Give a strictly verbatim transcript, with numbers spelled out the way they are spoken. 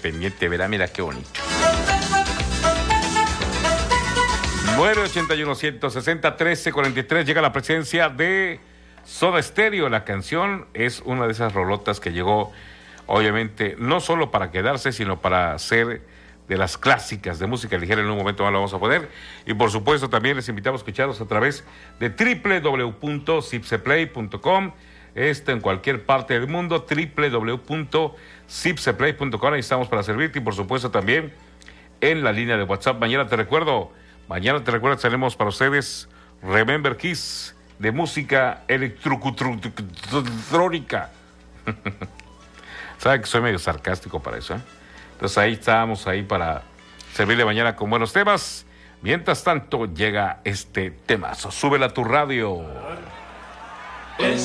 independiente, verá, mira qué bonito. nueve ochenta y uno, ciento sesenta, trece cuarenta y tres, llega la presencia de Soda Stereo. La canción es una de esas rolotas que llegó, obviamente, no solo para quedarse, sino para ser de las clásicas de música ligera. En un momento más lo vamos a poner. Y por supuesto también les invitamos a escucharlos a través de doble u doble u doble u punto zipseplay punto com. Esto en cualquier parte del mundo, doble u doble u doble u punto zipseplay punto com. Ahí estamos para servirte y por supuesto también en la línea de WhatsApp. Mañana te recuerdo, mañana te recuerdo, tenemos para ustedes Remember Kiss de música electrocutrónica. Sabe que soy medio sarcástico para eso, ¿eh? Entonces ahí estábamos ahí para servirle mañana con buenos temas. Mientras tanto llega este temazo. Súbela a tu radio.